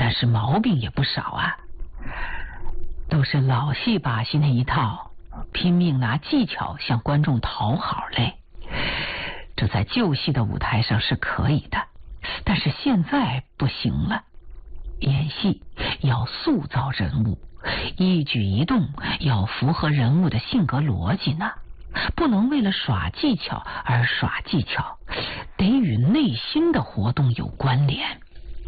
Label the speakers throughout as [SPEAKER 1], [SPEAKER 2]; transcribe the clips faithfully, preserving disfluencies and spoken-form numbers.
[SPEAKER 1] 但是毛病也不少啊，都是老戏把戏那一套，拼命拿技巧向观众讨好嘞。这在旧戏的舞台上是可以的，但是现在不行了。演戏要塑造人物，一举一动要符合人物的性格逻辑呢，不能为了耍技巧而耍技巧，得与内心的活动有关联。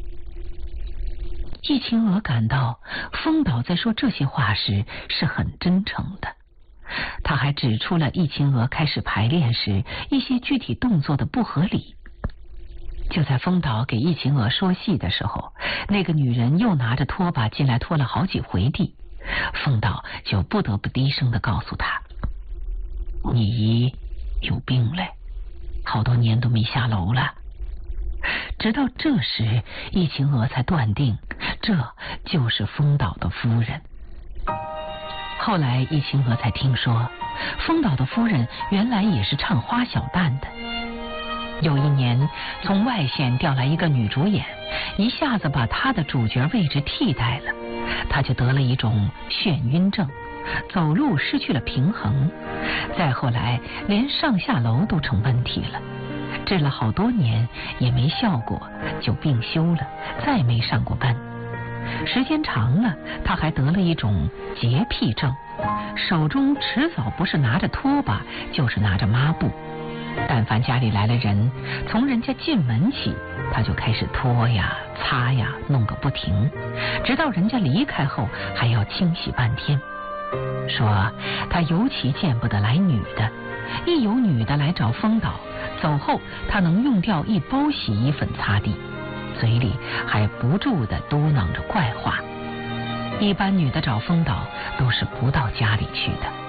[SPEAKER 1] 易秦娥感到风导在说这些话时是很真诚的，他还指出了易秦娥开始排练时一些具体动作的不合理。就在风导给易秦娥说戏的时候，那个女人又拿着拖把进来拖了好几回地，风导就不得不低声地告诉她，你姨有病嘞，好多年都没下楼了。直到这时，易秦娥才断定这就是风导的夫人。后来易秦娥才听说，风导的夫人原来也是唱花小旦的。有一年从外县调来一个女主演，一下子把她的主角位置替代了，她就得了一种眩晕症，走路失去了平衡，再后来连上下楼都成问题了，治了好多年也没效果，就病休了，再没上过班。时间长了，她还得了一种洁癖症，手中迟早不是拿着拖把就是拿着抹布，但凡家里来了人，从人家进门起，他就开始拖呀擦呀弄个不停，直到人家离开后还要清洗半天。说他尤其见不得来女的，一有女的来找风导，走后他能用掉一包洗衣粉擦地，嘴里还不住地嘟囔着怪话。一般女的找风导都是不到家里去的。